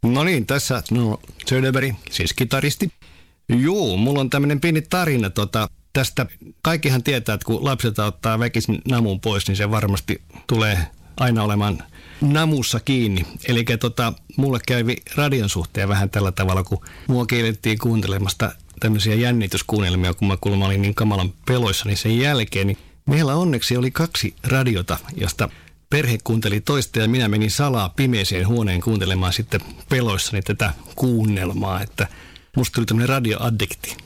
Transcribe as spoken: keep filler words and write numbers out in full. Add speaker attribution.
Speaker 1: No niin, tässä no, Söderberg, siis kitaristi. Juu, mulla on tämmöinen pieni tarina tota, tästä. Kaikkihan tietää, että kun lapselta ottaa väkisin namun pois, niin se varmasti tulee aina olemaan namussa kiinni. Eli tota, mulle kävi radion suhteen vähän tällä tavalla, kun mua kiellettiin kuuntelemasta tämmöisiä jännityskuunnelmia, kun mä kuulemma olin niin kamalan peloissani sen jälkeen. Niin meillä onneksi oli kaksi radiota, josta perhe kuunteli toista ja minä menin salaa pimeeseen huoneen kuuntelemaan sitten peloissani tätä kuunnelmaa, että musta tuli tämmöinen radioaddikti.